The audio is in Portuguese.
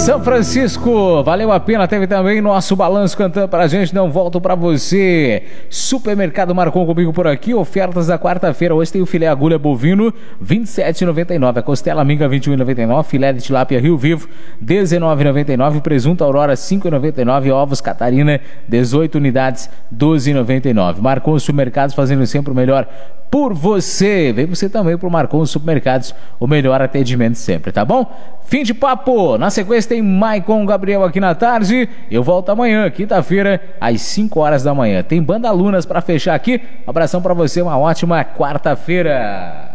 São Francisco, valeu a pena. Teve também nosso balanço cantando pra gente, não volto pra você. Supermercado Marcon comigo por aqui, ofertas da quarta-feira. Hoje tem o filé agulha bovino, R$ 27,99. A costela minga, R$ 21,99. Filé de tilápia Rio Vivo, R$ 19,99. Presunto Aurora, R$ 5,99. Ovos Catarina, 18 unidades, R$ 12,99. Marcon Supermercados, fazendo sempre o melhor por você. Vem você também pro Marcon Supermercados, o melhor atendimento sempre, tá bom? Fim de papo. Na sequência tem Maicon Gabriel aqui na tarde. Eu volto amanhã, quinta-feira, às 5 horas da manhã. Tem Banda Lunas pra fechar aqui. Um abração pra você, uma ótima quarta-feira.